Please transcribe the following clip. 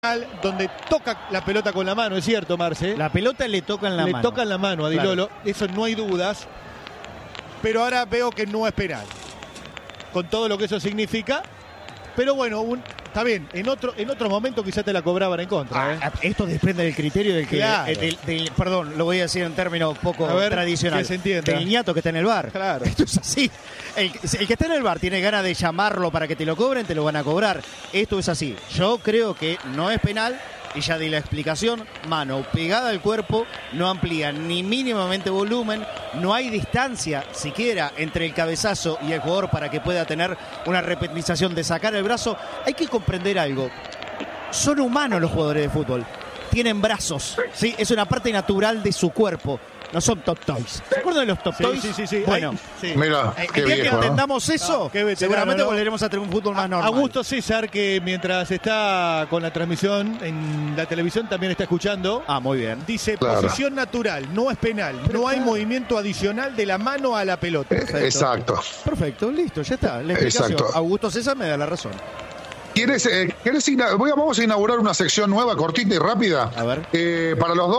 donde toca la pelota con la mano, es cierto, Marce. La pelota le toca en la mano. Le toca en la mano a Di Lolo, claro. Eso no hay dudas. Pero ahora veo que no es penal. Con todo lo que eso significa. Pero bueno, está bien, en otro momento quizás te la cobraban en contra. Esto depende del criterio del que... Claro. Perdón, lo voy a decir en términos poco tradicionales. Que se entienda. Del ñato que está en el bar. Claro. Esto es así. El que está en el bar tiene ganas de llamarlo para que te lo cobren, te lo van a cobrar. Esto es así. Yo creo que no es penal. Y ya di la explicación, mano pegada al cuerpo, no amplía ni mínimamente volumen, no hay distancia siquiera entre el cabezazo y el jugador para que pueda tener una repetización de sacar el brazo. Hay que comprender algo, son humanos los jugadores de fútbol, tienen brazos, ¿sí? Es una parte natural de su cuerpo. No son Top Toys. ¿Se acuerdan de los Top Toys? Sí. Bueno, sí. Mira, el día que entendamos eso, seguramente volveremos a tener un fútbol más normal. Augusto César, que mientras está con la transmisión en la televisión, también está escuchando. Muy bien. Dice, posición natural, no es penal. No hay movimiento adicional de la mano a la pelota. Exacto. Perfecto, listo, ya está. La explicación. Exacto. Augusto César me da la razón. Vamos a inaugurar una sección nueva, cortita y rápida. A ver. Para los dos.